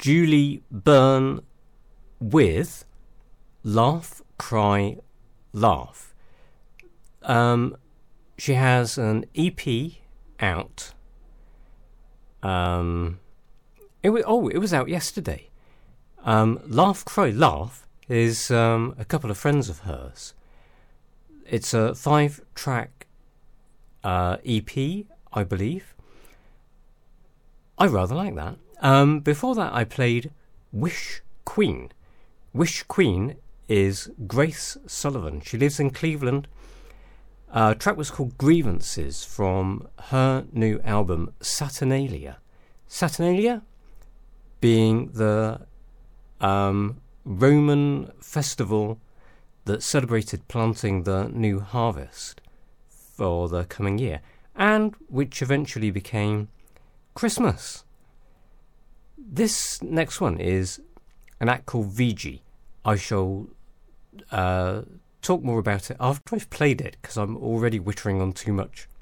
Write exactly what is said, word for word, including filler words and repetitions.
Julie Byrne with Laugh, Cry, Laugh. Um, she has an E P out. Um, it was, oh, it was out yesterday. Um, Laugh, Cry, Laugh is um, a couple of friends of hers. It's a five-track uh, E P, I believe. I rather like that. Um, before that, I played Wish Queen. Wish Queen is Grace Sullivan. She lives in Cleveland. Uh, a track was called Grievances from her new album Saturnalia. Saturnalia being the um, Roman festival that celebrated planting the new harvest for the coming year, and which eventually became Christmas. This next one is an act called Vigi. I shall uh, talk more about it after I've played it, because I'm already wittering on too much